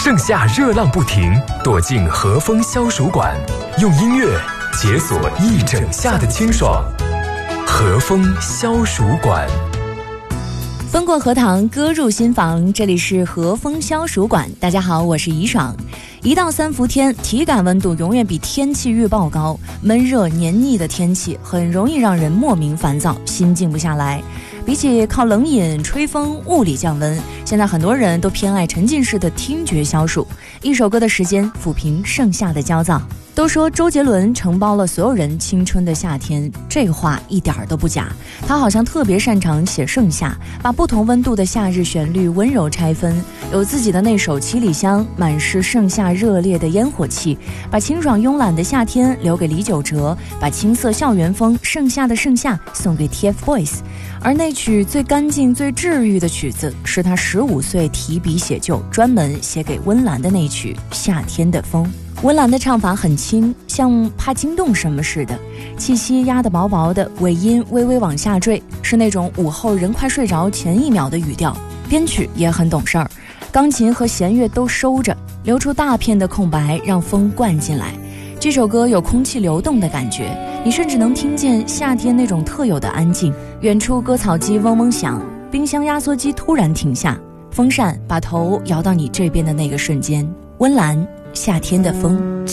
盛夏热浪不停，躲进和风消暑馆，用音乐解锁一整夏的清爽。和风消暑馆， 风过荷塘，歌入心房，这里是和风消暑馆。大家好，我是怡爽。一到三伏天，体感温度永远比天气预报高，闷热黏腻的天气很容易让人莫名烦躁，心静不下来。比起靠冷饮、吹风、物理降温，现在很多人都偏爱沉浸式的听觉消暑，一首歌的时间抚平盛夏的焦躁。都说周杰伦承包了所有人青春的夏天，这话一点都不假。他好像特别擅长写盛夏，把不同温度的夏日旋律温柔拆分，有自己的那首《七里香》，满是盛夏热烈的烟火气，把清爽慵懒的夏天留给李玖哲，把青涩校园风盛夏的盛夏送给 TFBOYS。而那曲最干净最治愈的曲子，是他15岁提笔写就，专门写给温岚的那曲《夏天的风》。温岚的唱法很轻，像怕惊动什么似的，气息压得薄薄的，尾音微微往下坠，是那种午后人快睡着前1秒的语调。编曲也很懂事儿，钢琴和弦乐都收着，留出大片的空白，让风灌进来。这首歌有空气流动的感觉，你甚至能听见夏天那种特有的安静。远处割草机嗡嗡响，冰箱压缩机突然停下，风扇把头摇到你这边的那个瞬间。温岚，夏天的风。